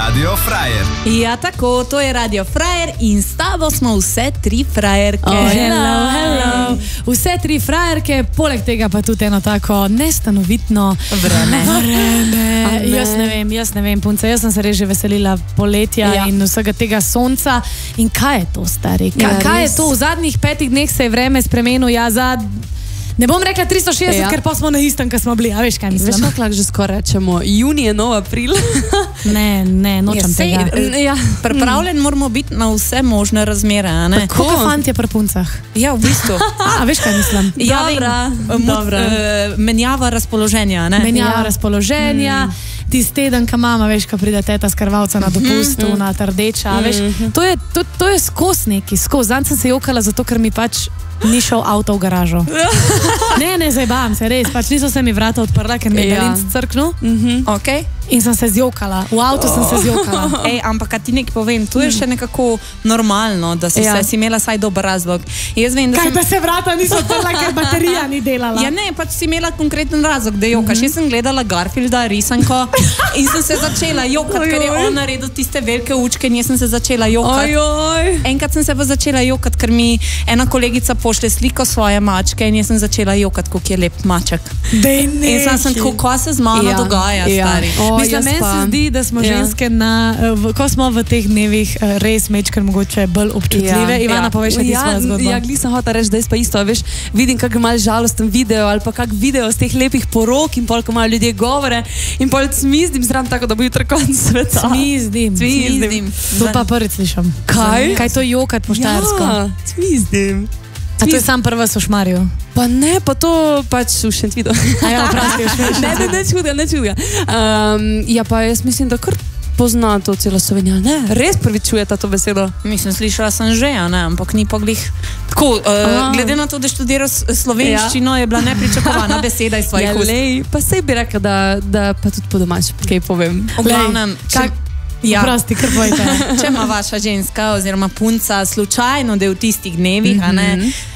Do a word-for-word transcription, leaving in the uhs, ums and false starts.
Radio Frajer. Ja, tako, to je Radio Frajer in s tabo smo vse tri frajerke. Oh, hello, hello. Vse tri frajerke, poleg tega pa tudi eno tako nestanovitno vreme. vreme. Jaz ne vem, jaz ne vem, punce, jaz sem se res že veselila poletja ja. in vsega tega sonca. In kaj je to, stari? Ka, ja, kaj res. je to? V zadnjih petih dneh se je vreme spremenilo, ja, za... Ne bom rekla tristo šestdeset, ja. ker pa smo na istem, kar smo bili. A veš, kaj mislim? Veš, kako lahko že skoraj rečemo? Juni je nov april. ne, ne, nočem ja, tega. Sej, ja. Pripravljen mm. moramo biti na vse možne razmere, a ne? Tako kot fantje pri puncah. Ja, v bistvu. A, veš, kaj mislim? Ja, Dobra. Vem, Dobra. Uh, menjava razpoloženja, ne? Menjava ja. razpoloženja. Mm. Tisti teden, ka mama, veš, ko pride teta s krvalca na dopustu, mm -hmm. na trdeča, mm -hmm. veš, to je, to, to je skos neki, skos. Zanj sem se jokala zato, ker mi pač ni šel avto v garažo. ne, ne, zajebavam se, res, pač niso se mi vrata odprla, ker mi je Galinc ja. crknul. Mm -hmm. okay. In sem se zjokala, v avtu oh. sem se zjokala. Ej, ampak kad ti nekaj povem, to je še nekako normalno, da si, ja. se, si imela saj dober razlog. Jaz vem, da Kaj sem... pa se vrata niso odprla, ker baterija ni delala? Ja ne, pač si imela konkreten razlog, da jokaš. Mm -hmm. Jaz sem gledala Garfielda, risanko in sem se začela jokat, ker je on naredil tiste velike učke in jaz sem se začela jokat. Oj, oj. Enkrat sem se pa začela jokat, ker mi ena kolegica pošle sliko svoje mačke in jaz sem začela jokat, koliko je lep maček. Dej neki. In sem sem tako, ko se z mano ja. dogaja, ja. stari. O, Mislim, meni se zdi, da smo ja. ženske, na, v, ko smo v teh dnevih res mečkar mogoče bolj občutljive. Ja. Ivana, ja. poveš ti ja, svojo zgodbo. Ja, glisem hota reči, da je pa isto, veš, vidim kak malo žalosten video ali pa kak video z teh lepih porok in pol, ko malo ljudje govore in pol cmizdim zram tako, da bo jutro konc sveta. Cmizdim. Cmizdim. To pa prvič slišam. Kaj? Kaj to jokat po štajersko? Ja, cmizdim. A to je sam prva v Šmarju? Pa ne, pa to pač v Šentvidu. A ja, prosti, v Šentvidu. Ne, ne, ne čudga, ne čudga. Um, ja, pa jaz mislim, da kar pozna to celo Slovenija. Ne, res prvič čujeta to besedo. Mislim, slišala sem že, a ne, ampak ni pa glih. Tako, uh, glede na to, da študiraš slovenščino, ja. je bila nepričakovana beseda iz svojih ust. Ja, pa sej bi rekla, da, da pa tudi po domač, kaj povem. V glavnem, če... Ja. Prosti, kar pojte. Če ima vaša ženska oziroma punca slučajno, da je v tistih dnevih, mm -hmm. a ne,